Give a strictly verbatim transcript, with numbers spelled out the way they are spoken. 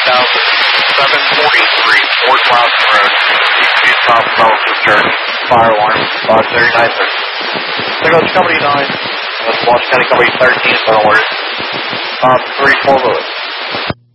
thousand seven forty-three, Fort Watson Road. East Top Fellowship Church. Fire alarm, five thirty-nine thirty. There goes Company nine. That's Washington County Company thirteen, Federal Order. Top three four Lewis.